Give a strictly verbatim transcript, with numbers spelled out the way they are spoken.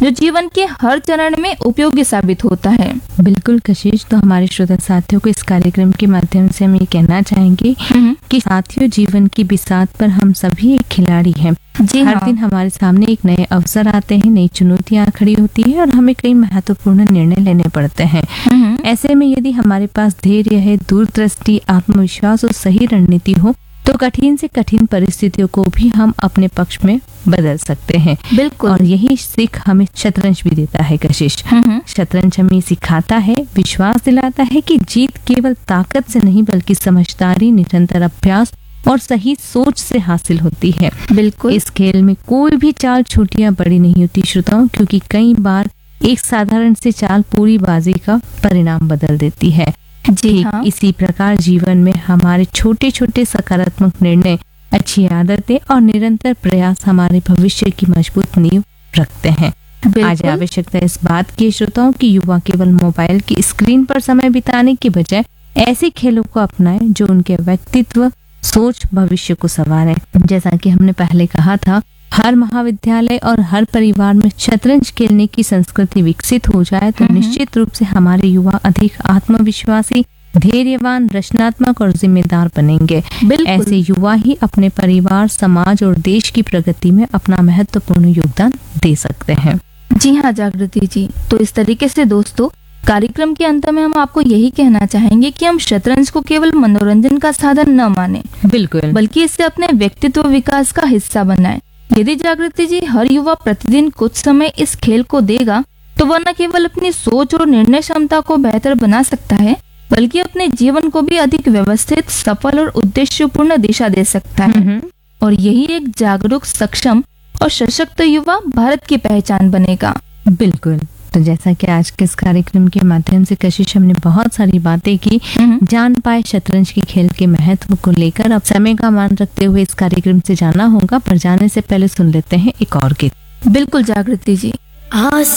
जो जीवन के हर चरण में उपयोगी साबित होता है। बिल्कुल कशिश, तो हमारे श्रोता साथियों को इस कार्यक्रम के माध्यम से हम ये कहना चाहेंगे कि साथियों, जीवन की बिसात पर हम सभी एक खिलाड़ी हैं। जी हर हाँ। दिन हमारे सामने एक नए अवसर आते हैं, नई चुनौतियां खड़ी होती है और हमें कई महत्वपूर्ण निर्णय लेने पड़ते हैं। ऐसे में यदि हमारे पास धैर्य है, दूरदृष्टि, आत्मविश्वास और सही रणनीति हो तो कठिन से कठिन परिस्थितियों को भी हम अपने पक्ष में बदल सकते हैं। बिल्कुल। और यही सीख हमें शतरंज भी देता है कशिश। शतरंज हमें सिखाता है, विश्वास दिलाता है कि जीत केवल ताकत से नहीं बल्कि समझदारी, निरंतर अभ्यास और सही सोच से हासिल होती है। बिल्कुल। इस खेल में कोई भी चाल छोटी या बड़ी नहीं होती श्रोताओं, क्योंकि कई बार एक साधारण सी चाल पूरी बाजी का परिणाम बदल देती है। जी हाँ। इसी प्रकार जीवन में हमारे छोटे छोटे सकारात्मक निर्णय, अच्छी आदतें और निरंतर प्रयास हमारे भविष्य की मजबूत नींव रखते हैं। आज आवश्यकता इस बात की श्रोताओं की युवा केवल मोबाइल की स्क्रीन पर समय बिताने के बजाय ऐसे खेलों को अपनाएं जो उनके व्यक्तित्व, सोच, भविष्य को संवारें। जैसा कि हमने पहले कहा था, हर महाविद्यालय और हर परिवार में शतरंज खेलने की संस्कृति विकसित हो जाए तो निश्चित रूप से हमारे युवा अधिक आत्मविश्वासी, धैर्यवान, रचनात्मक और जिम्मेदार बनेंगे। ऐसे युवा ही अपने परिवार, समाज और देश की प्रगति में अपना महत्वपूर्ण योगदान दे सकते हैं। जी हाँ जागृति जी, तो इस तरीके से दोस्तों कार्यक्रम के अंत में हम आपको यही कहना चाहेंगे कि हम शतरंज को केवल मनोरंजन का साधन न माने, बिल्कुल, बल्कि इसे अपने व्यक्तित्व विकास का हिस्सा बनाएं। यदि जागृति जी हर युवा प्रतिदिन कुछ समय इस खेल को देगा तो वह न केवल अपनी सोच और निर्णय क्षमता को बेहतर बना सकता है, बल्कि अपने जीवन को भी अधिक व्यवस्थित, सफल और उद्देश्यपूर्ण दिशा दे सकता है। और यही एक जागरूक, सक्षम और सशक्त युवा भारत की पहचान बनेगा। बिल्कुल। तो जैसा कि आज के इस कार्यक्रम के माध्यम से कशिश हमने बहुत सारी बातें की, जान पाए शतरंज के खेल के महत्व को लेकर। अब समय का मान रखते हुए इस कार्यक्रम से जाना होगा, पर जाने से पहले सुन लेते हैं एक और गीत। बिल्कुल जागृति जी।